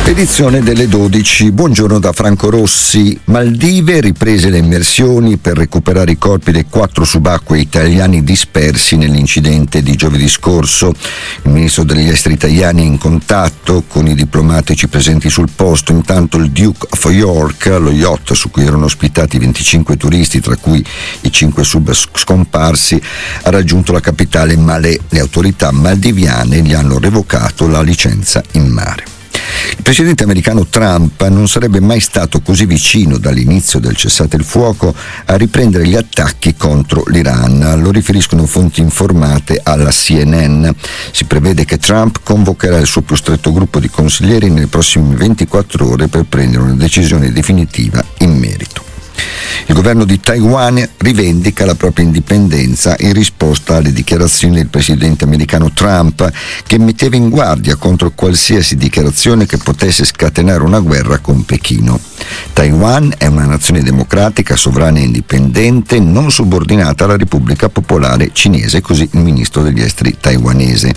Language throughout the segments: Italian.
Edizione delle 12. Buongiorno da Franco Rossi. Maldive, riprese le immersioni per recuperare i corpi dei 4 subacquei italiani dispersi nell'incidente di giovedì scorso. Il ministro degli esteri italiani è in contatto con i diplomatici presenti sul posto. Intanto il Duke of York, lo yacht su cui erano ospitati 25 turisti, tra cui i 5 sub scomparsi, ha raggiunto la capitale Malé. Le autorità maldiviane gli hanno revocato la licenza in mare. Il presidente americano Trump non sarebbe mai stato così vicino dall'inizio del cessate il fuoco a riprendere gli attacchi contro l'Iran. Lo riferiscono fonti informate alla CNN. Si prevede che Trump convocherà il suo più stretto gruppo di consiglieri nelle prossime 24 ore per prendere una decisione definitiva in merito. Il governo di Taiwan rivendica la propria indipendenza in risposta alle dichiarazioni del presidente americano Trump, che metteva in guardia contro qualsiasi dichiarazione che potesse scatenare una guerra con Pechino. Taiwan è una nazione democratica, sovrana e indipendente, non subordinata alla Repubblica Popolare Cinese, così il ministro degli esteri taiwanese.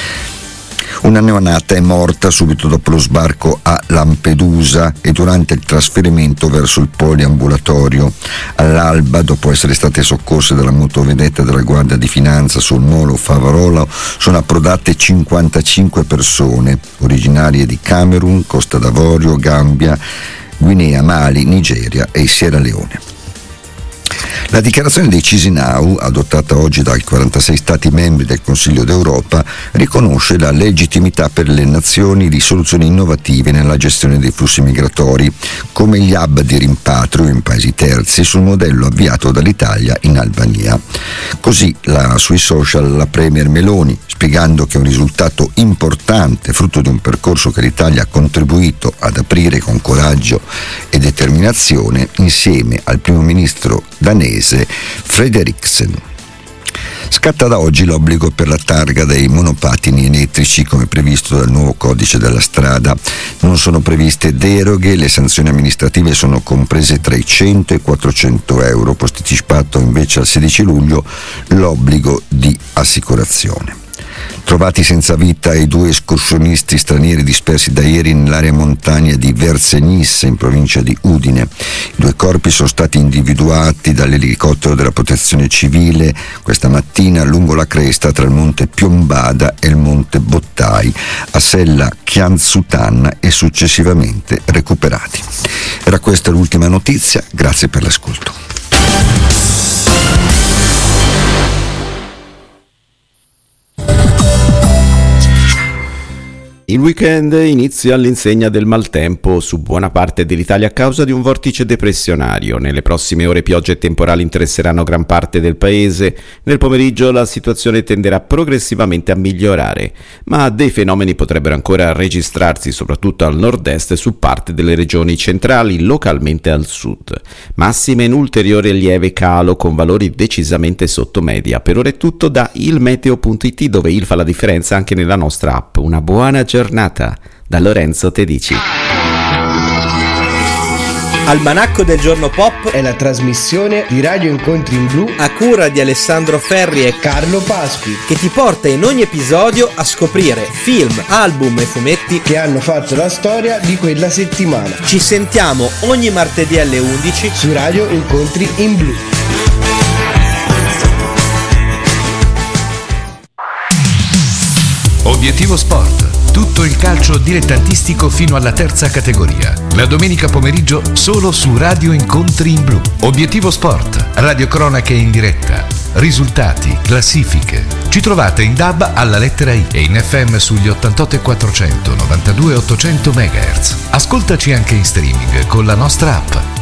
Una neonata è morta subito dopo lo sbarco a Lampedusa e durante il trasferimento verso il poliambulatorio. All'alba, dopo essere state soccorse dalla motovedetta della Guardia di Finanza sul molo Favarolo, sono approdate 55 persone, originarie di Camerun, Costa d'Avorio, Gambia, Guinea, Mali, Nigeria e Sierra Leone. La dichiarazione dei Chisinau, adottata oggi dai 46 Stati membri del Consiglio d'Europa, riconosce la legittimità per le nazioni di soluzioni innovative nella gestione dei flussi migratori, come gli hub di rimpatrio in paesi terzi sul modello avviato dall'Italia in Albania. Così sui social la Premier Meloni, spiegando che è un risultato importante, frutto di un percorso che l'Italia ha contribuito ad aprire con coraggio e determinazione insieme al primo ministro danese Frederiksen. Scatta da oggi l'obbligo per la targa dei monopattini elettrici come previsto dal nuovo codice della strada. Non sono previste deroghe, le sanzioni amministrative sono comprese tra i 100 e i 400 euro, posticipato invece al 16 luglio l'obbligo di assicurazione. Trovati senza vita i 2 escursionisti stranieri dispersi da ieri nell'area montagna di Verzenisse in provincia di Udine. I 2 corpi sono stati individuati dall'elicottero della Protezione Civile questa mattina lungo la cresta tra il monte Piombada e il monte Bottai a Sella Kianzutan e successivamente recuperati. Era questa l'ultima notizia, grazie per l'ascolto. Il weekend inizia all'insegna del maltempo su buona parte dell'Italia a causa di un vortice depressionario. Nelle prossime ore piogge e temporali interesseranno gran parte del paese. Nel pomeriggio la situazione tenderà progressivamente a migliorare, ma dei fenomeni potrebbero ancora registrarsi soprattutto al nord-est su parte delle regioni centrali, localmente al sud. Massime in ulteriore lieve calo con valori decisamente sotto media. Per ora è tutto da ilmeteo.it, dove il fa la differenza anche nella nostra app. Una buona giornata da Lorenzo Tedici. Almanacco del giorno pop è la trasmissione di Radio Incontri in Blu a cura di Alessandro Ferri e Carlo Pasqui, che ti porta in ogni episodio a scoprire film, album e fumetti che hanno fatto la storia di quella settimana. Ci sentiamo ogni martedì alle 11 su Radio Incontri in Blu. Obiettivo Sport. Tutto il calcio dilettantistico fino alla terza categoria. La domenica pomeriggio solo su Radio Incontri in Blu. Obiettivo Sport. Radiocronache in diretta. Risultati, classifiche. Ci trovate in DAB alla lettera I e in FM sugli 88.400, 92.800 MHz. Ascoltaci anche in streaming con la nostra app.